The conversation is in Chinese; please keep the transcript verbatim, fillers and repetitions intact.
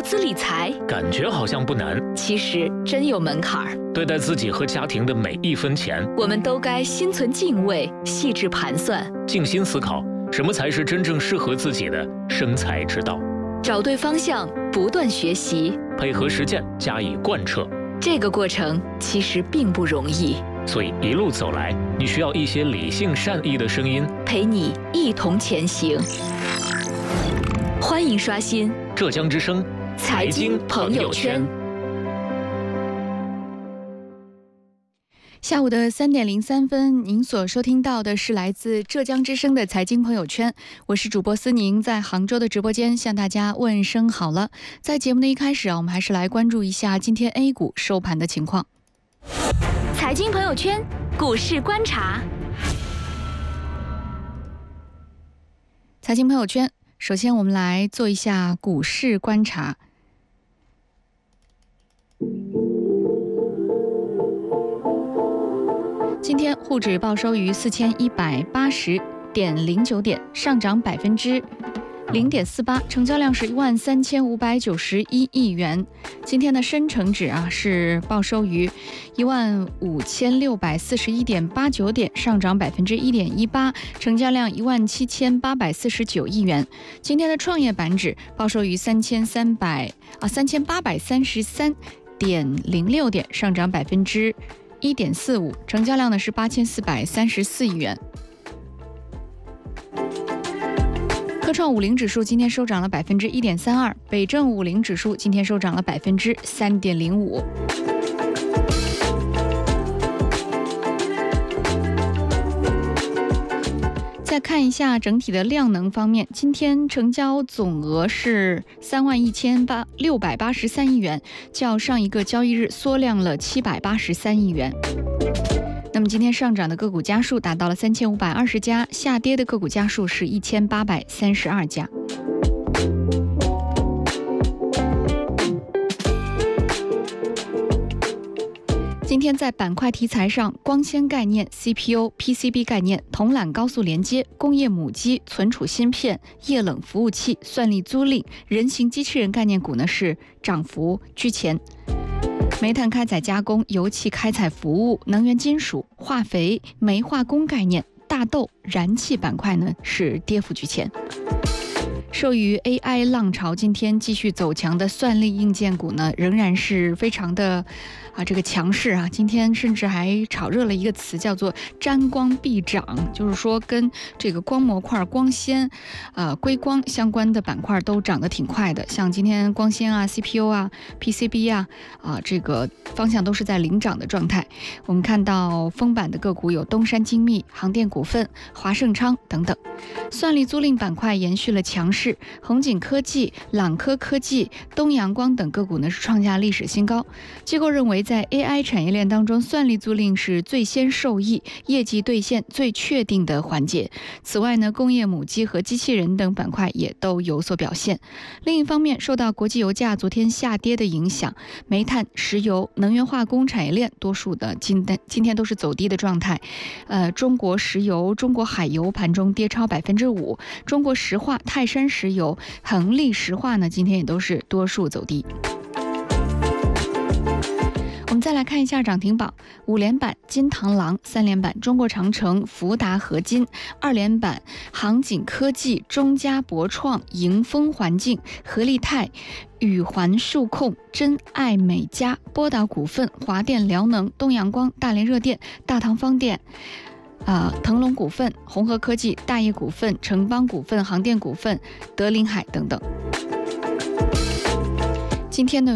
资理财， 感觉好像不难， 其实真有门槛儿。 对待自己和家庭的每一分钱， 我们都该心存敬畏，细致盘算， 静心思考，什么才是真正适合自己的生财之道。 找对方向，不断学习， 配合实践加以贯彻。 这个过程其实并不容易。 所以一路走来，你需要一些理性善意的声音， 陪你一同前行。欢迎刷新浙江之声财经朋友圈。 下午的三点零三分，您所收听到的是来自浙江之声的财经朋友圈，我是主播思宁，在杭州的直播间向大家问声好了。在节目的一开始啊，我们还是来关注一下今天 A 股收盘的情况。 财经朋友圈，股市观察。 财经朋友圈，首先我们来做一下股市观察。今天沪指报收于四千一百八十点零九点，上涨百分之零点四八，成交量是一万三千五百九十一亿元。今天的深成指啊是报收于一万五千六百四十一点八九点，上涨百分之一点一八，成交量一万七千八百四十九亿元。今天的创业板指报收于三千三百啊三千八百三十三点零六点，上涨百分之一点四五，成交量呢是八千四百三十四亿元。科创五零指数今天收涨了百分之一点三二，北证五零指数今天收涨了百分之三点零五。再看一下整体的量能方面，今天成交总额是三万一千八六百八十三亿元，较上一个交易日缩量了七百八十三亿元。那么今天上涨的个股家数达到了三千五百二十家，下跌的个股家数是一千八百三十二家。今天在板块题材上，光纤概念、C P U、P C B 概念、铜缆高速连接、工业母机、存储芯片、液冷服务器、算力租赁、人形机器人概念股呢是涨幅居前。煤炭开采加工、油气开采服务、能源金属、化肥、煤化工概念、大豆、燃气板块呢是跌幅居前。受益于 A I 浪潮，今天继续走强的算力硬件股呢，仍然是非常的啊这个强势啊。今天甚至还炒热了一个词，叫做“沾光必涨”，就是说跟这个光模块、光纤、呃硅光相关的板块都涨得挺快的。像今天光纤啊、C P U 啊、P C B 啊啊这个方向都是在领涨的状态。我们看到封板的个股有东山精密、航电股份、华盛昌等等。算力租赁板块延续了强势。宏景科技、朗科科技、东阳光等个股呢是创下历史新高。机构认为，在 A I 产业链当中，算力租赁是最先受益、业绩兑现最确定的环节。此外呢，工业母机和机器人等板块也都有所表现。另一方面，受到国际油价昨天下跌的影响，煤炭、石油、能源化工产业链多数的今天今天都是走低的状态。呃，中国石油、中国海油盘中跌超百分之五，中国石化、泰山石油、恒力石化呢，今天也都是多数走低。我们再来看一下涨停榜，五连板金螳螂，三连板中国长城、福达合金，二连板航景科技、中嘉博创、迎风环境、合力泰、宇环数控、真爱美家、波导股份、华电辽能、东阳光、大连热电、大唐方电。呃，腾龙股份、红河科技、大业股份、城邦股份、航电股份、德林海等等。今天呢